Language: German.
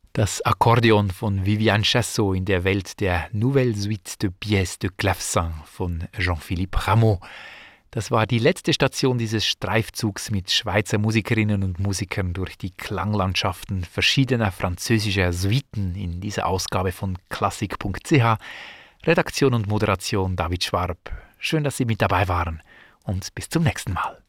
Das Akkordeon von Viviane Chassot in der Welt der Nouvelle Suite de Pièces de Clavecin von Jean-Philippe Rameau. Das war die letzte Station dieses Streifzugs mit Schweizer Musikerinnen und Musikern durch die Klanglandschaften verschiedener französischer Suiten in dieser Ausgabe von klassik.ch. Redaktion und Moderation David Schwarb. Schön, dass Sie mit dabei waren und bis zum nächsten Mal.